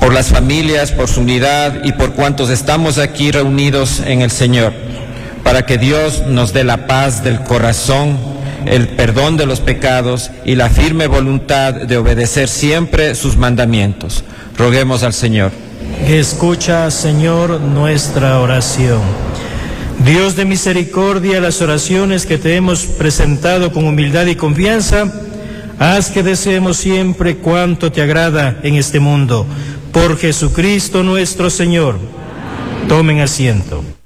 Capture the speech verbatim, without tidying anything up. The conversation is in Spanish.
por las familias, por su unidad y por cuantos estamos aquí reunidos en el Señor, para que Dios nos dé la paz del corazón, el perdón de los pecados y la firme voluntad de obedecer siempre sus mandamientos. Roguemos al Señor. Escucha, Señor, nuestra oración. Dios de misericordia, las oraciones que te hemos presentado con humildad y confianza, haz que deseemos siempre cuanto te agrada en este mundo. Por Jesucristo nuestro Señor. Tomen asiento.